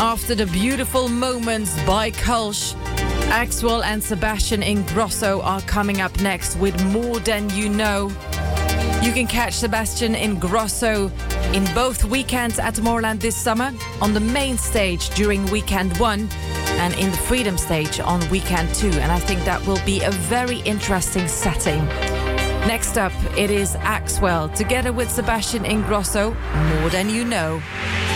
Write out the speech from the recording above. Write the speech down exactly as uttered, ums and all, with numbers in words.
After the Beautiful Moments by Kulsh, Axwell and Sebastian Ingrosso are coming up next with More Than You Know. You can catch Sebastian Ingrosso in both weekends at Tomorrowland this summer, on the main stage during weekend one, and in the Freedom stage on weekend two. And I think that will be a very interesting setting. Next up, it is Axwell together with Sebastian Ingrosso, More Than You Know.